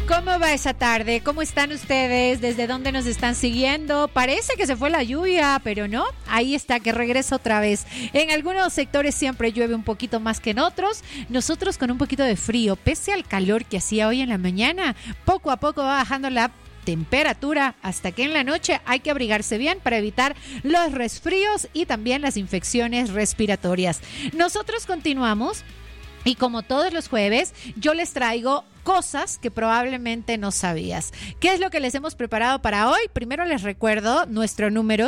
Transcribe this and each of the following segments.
¿Cómo va esa tarde? ¿Cómo están ustedes? ¿Desde dónde nos están siguiendo? Parece que se fue la lluvia, pero no. Ahí está, que regresa otra vez. En algunos sectores siempre llueve un poquito más que en otros. Nosotros con un poquito de frío, pese al calor que hacía hoy en la mañana, poco a poco va bajando la temperatura hasta que en la noche hay que abrigarse bien para evitar los resfríos y también las infecciones respiratorias. Nosotros continuamos. Y como todos los jueves, yo les traigo cosas que probablemente no sabías. ¿Qué es lo que les hemos preparado para hoy? Primero les recuerdo nuestro número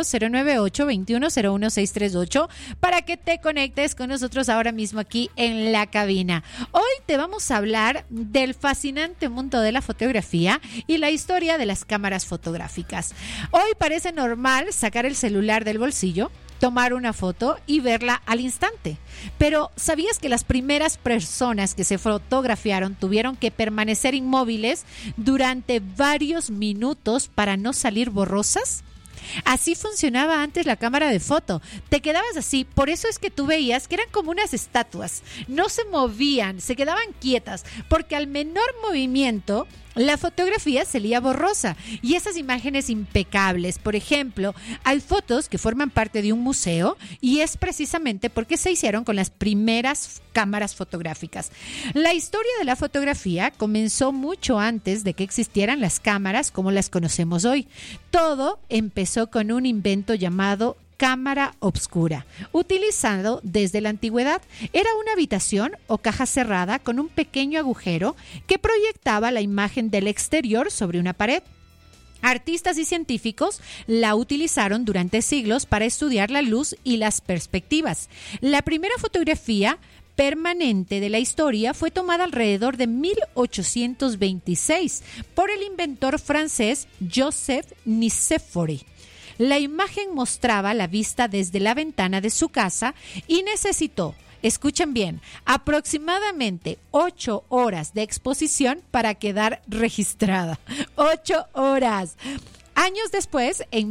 098-2101-638 para que te conectes con nosotros ahora mismo aquí en la cabina. Hoy te vamos a hablar del fascinante mundo de la fotografía y la historia de las cámaras fotográficas. Hoy parece normal sacar el celular del bolsillo, tomar una foto y verla al instante. Pero ¿sabías que las primeras personas que se fotografiaron tuvieron que permanecer inmóviles durante varios minutos para no salir borrosas? Así funcionaba antes la cámara de foto. Te quedabas así, por eso es que tú veías que eran como unas estatuas. No se movían, se quedaban quietas, porque al menor movimiento la fotografía salía borrosa y esas imágenes impecables. Por ejemplo, hay fotos que forman parte de un museo y es precisamente porque se hicieron con las primeras cámaras fotográficas. La historia de la fotografía comenzó mucho antes de que existieran las cámaras como las conocemos hoy. Todo empezó con un invento llamado cámara obscura, utilizado desde la antigüedad. Era una habitación o caja cerrada con un pequeño agujero que proyectaba la imagen del exterior sobre una pared. Artistas y científicos la utilizaron durante siglos para estudiar la luz y las perspectivas. La primera fotografía permanente de la historia fue tomada alrededor de 1826 por el inventor francés Joseph Nicéphore. La imagen mostraba la vista desde la ventana de su casa y necesitó, escuchen bien, aproximadamente 8 horas de exposición para quedar registrada. 8 horas. Años después, en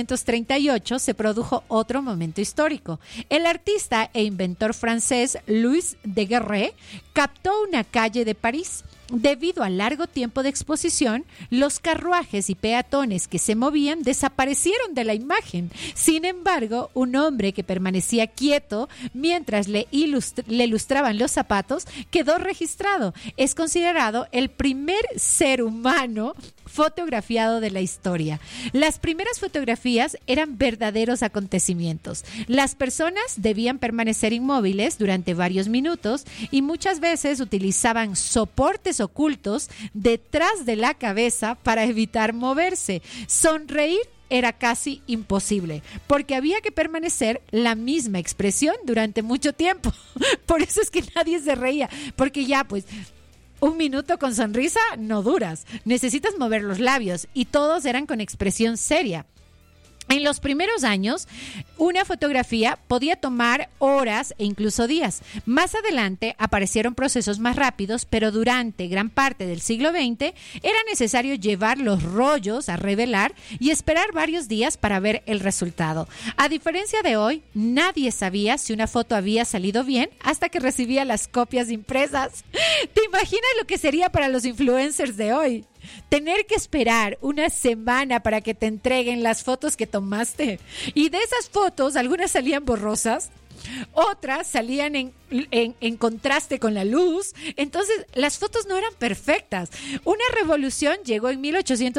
1838, se produjo otro momento histórico. El artista e inventor francés Louis Daguerre captó una calle de París. Debido al largo tiempo de exposición, los carruajes y peatones que se movían desaparecieron de la imagen. Sin embargo, un hombre que permanecía quieto mientras le ilustraban los zapatos quedó registrado. Es considerado el primer ser humano fotografiado de la historia. Las primeras fotografías eran verdaderos acontecimientos. Las personas debían permanecer inmóviles durante varios minutos y muchas veces utilizaban soportes ocultos detrás de la cabeza para evitar moverse. Sonreír era casi imposible, porque había que permanecer la misma expresión durante mucho tiempo. Por eso es que nadie se reía, porque ya pues un minuto con sonrisa no duras. Necesitas mover los labios y todos eran con expresión seria. En los primeros años, una fotografía podía tomar horas e incluso días. Más adelante aparecieron procesos más rápidos, pero durante gran parte del siglo XX era necesario llevar los rollos a revelar y esperar varios días para ver el resultado. A diferencia de hoy, nadie sabía si una foto había salido bien hasta que recibía las copias impresas. ¿Te imaginas lo que sería para los influencers de hoy? Tener que esperar una semana para que te entreguen las fotos que tomaste. Y de esas fotos, algunas salían borrosas, otras salían en contraste con la luz. Entonces las fotos no eran perfectas. Una revolución llegó en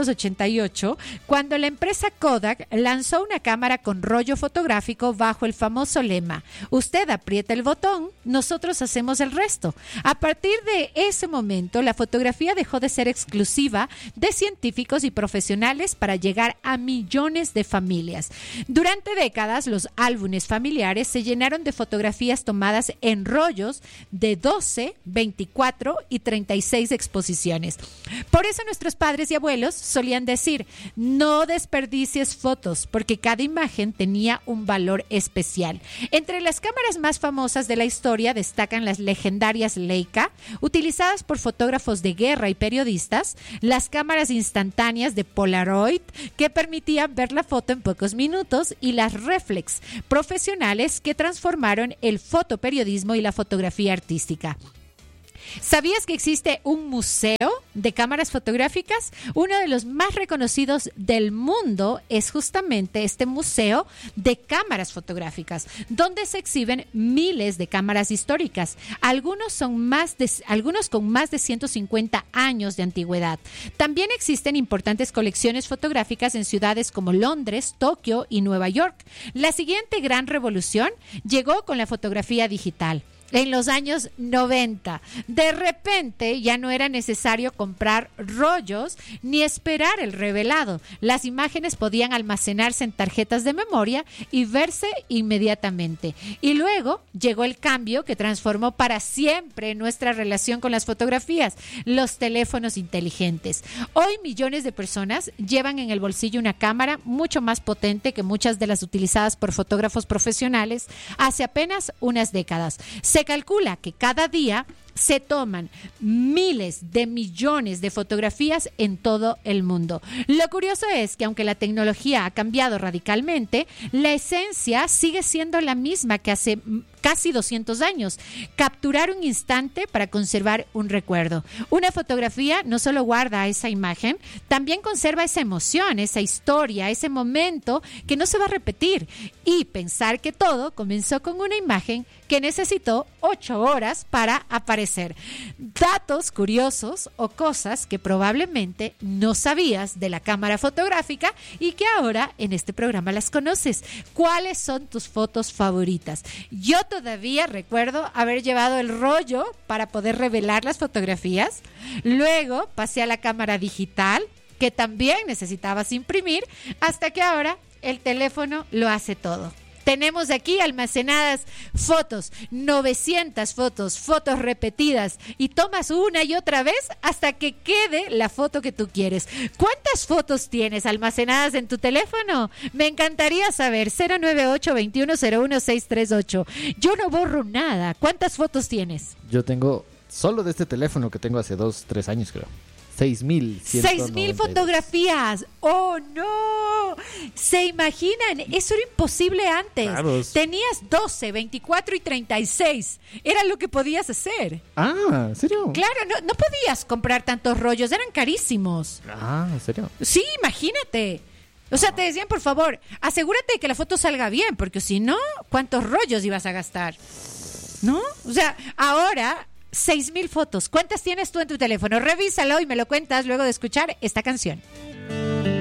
1888 cuando la empresa Kodak lanzó una cámara con rollo fotográfico bajo el famoso lema: usted aprieta el botón, nosotros hacemos el resto. A partir de ese momento, la fotografía dejó de ser exclusiva de científicos y profesionales para llegar a millones de familias. Durante décadas, los álbumes familiares se llenaron de fotografías tomadas en rollos de 12, 24 y 36 exposiciones. Por eso nuestros padres y abuelos solían decir: no desperdicies fotos, porque cada imagen tenía un valor especial. Entre las cámaras más famosas de la historia destacan las legendarias Leica, utilizadas por fotógrafos de guerra y periodistas, las cámaras instantáneas de Polaroid, que permitían ver la foto en pocos minutos, y las reflex, profesionales que transformaron el fotoperiodismo y la fotografía artística. ¿Sabías que existe un museo de cámaras fotográficas? Uno de los más reconocidos del mundo es justamente este museo de cámaras fotográficas, donde se exhiben miles de cámaras históricas. Algunos con más de 150 años de antigüedad. También existen importantes colecciones fotográficas en ciudades como Londres, Tokio y Nueva York. La siguiente gran revolución llegó con la fotografía digital. En los años 90, de repente ya no era necesario comprar rollos ni esperar el revelado. Las imágenes podían almacenarse en tarjetas de memoria y verse inmediatamente. Y luego llegó el cambio que transformó para siempre nuestra relación con las fotografías: los teléfonos inteligentes. Hoy millones de personas llevan en el bolsillo una cámara mucho más potente que muchas de las utilizadas por fotógrafos profesionales hace apenas unas décadas. Se calcula que cada día se toman miles de millones de fotografías en todo el mundo. Lo curioso es que aunque la tecnología ha cambiado radicalmente, la esencia sigue siendo la misma que hace casi 200 años. Capturar un instante para conservar un recuerdo. Una fotografía no solo guarda esa imagen, también conserva esa emoción, esa historia, ese momento que no se va a repetir. Y pensar que todo comenzó con una imagen que necesitó 8 horas para aparecer. Datos curiosos o cosas que probablemente no sabías de la cámara fotográfica y que ahora en este programa las conoces. ¿Cuáles son tus fotos favoritas? Yo todavía recuerdo haber llevado el rollo para poder revelar las fotografías. Luego pasé a la cámara digital, que también necesitabas imprimir, hasta que ahora el teléfono lo hace todo. Tenemos aquí almacenadas fotos, 900 fotos repetidas, y tomas una y otra vez hasta que quede la foto que tú quieres. ¿Cuántas fotos tienes almacenadas en tu teléfono? Me encantaría saber. 098-2101-638. Yo no borro nada. ¿Cuántas fotos tienes? Yo tengo, solo de este teléfono que tengo hace 3 años, creo. 6,000 fotografías. ¡Oh, no! ¿Se imaginan? Eso era imposible antes. Claro. Tenías 12, 24 y 36. Era lo que podías hacer. Ah, ¿en serio? Claro, no podías comprar tantos rollos. Eran carísimos. Ah, ¿en serio? Sí, imagínate. O sea, te decían, por favor, asegúrate de que la foto salga bien, porque si no, ¿cuántos rollos ibas a gastar? ¿No? O sea, ahora 6,000 fotos. ¿Cuántas tienes tú en tu teléfono? Revísalo y me lo cuentas luego de escuchar esta canción.